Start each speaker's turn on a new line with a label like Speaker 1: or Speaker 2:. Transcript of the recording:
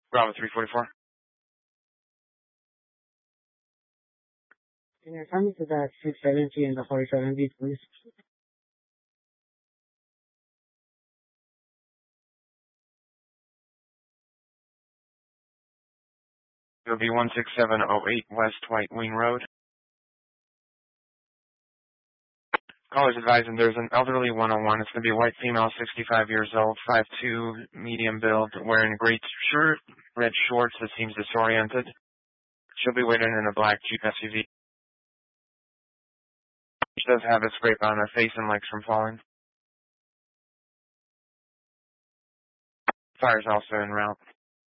Speaker 1: Bravo 344.
Speaker 2: Can you come to that 670 in the 47 beat, please?
Speaker 1: It'll be 16708 West White Wing Road. Callers advising there's an elderly 101. It's going to be a white female, 65 years old, 5'2", medium build, wearing a gray shirt, red shorts that seems disoriented. She'll be waiting in a black Jeep SUV. She does have a scrape on her face and legs from falling. Fire's also en route.